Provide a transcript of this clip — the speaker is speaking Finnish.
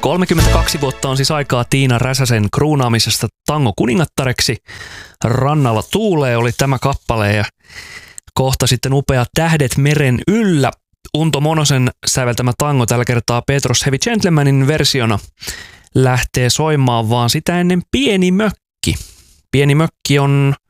32 vuotta on siis aikaa Tiina Räsäsen kruunaamisesta tango-kuningattareksi. Rannalla tuulee oli tämä kappale ja kohta sitten upea Tähdet meren yllä. Unto Monosen säveltämä tango tällä kertaa Petros Heavy Gentlemanin versiona lähtee soimaan, vaan sitä ennen Pieni mökki. Pieni mökki on